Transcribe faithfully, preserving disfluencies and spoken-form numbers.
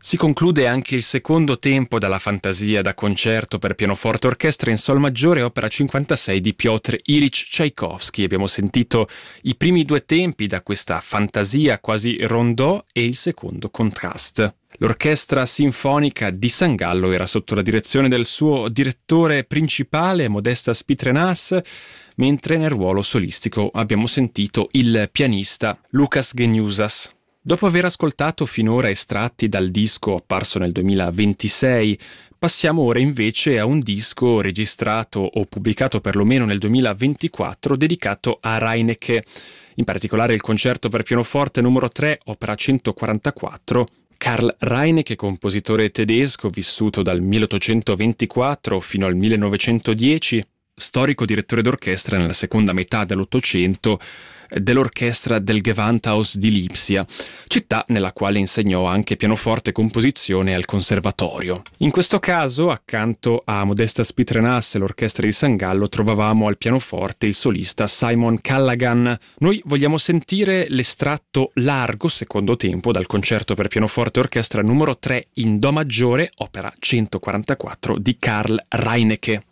Si conclude anche il secondo tempo dalla Fantasia da concerto per pianoforte orchestra in sol maggiore, opera cinquantasei di Piotr Ilyich Tchaikovsky. Abbiamo sentito i primi due tempi da questa fantasia quasi rondò e il secondo contrast. L'orchestra sinfonica di San Gallo era sotto la direzione del suo direttore principale, Modestas Pitrenas, mentre nel ruolo solistico abbiamo sentito il pianista Lukas Geniusas. Dopo aver ascoltato finora estratti dal disco apparso nel duemilaventisei, passiamo ora invece a un disco registrato o pubblicato perlomeno nel duemilaventiquattro dedicato a Reinecke, in particolare il concerto per pianoforte numero tre, opera centoquarantaquattro. Karl Reinecke, compositore tedesco vissuto dal milleottocentoventiquattro fino al millenovecentodieci, storico direttore d'orchestra nella seconda metà dell'Ottocento dell'orchestra del Gewandhaus di Lipsia, città nella quale insegnò anche pianoforte e composizione al conservatorio. In questo caso, accanto a Modestas Pitrenas e l'orchestra di San Gallo, trovavamo al pianoforte il solista Simon Callaghan. Noi vogliamo sentire l'estratto largo secondo tempo dal concerto per pianoforte e orchestra numero tre in Do maggiore, opera centoquarantaquattro di Karl Reinecke.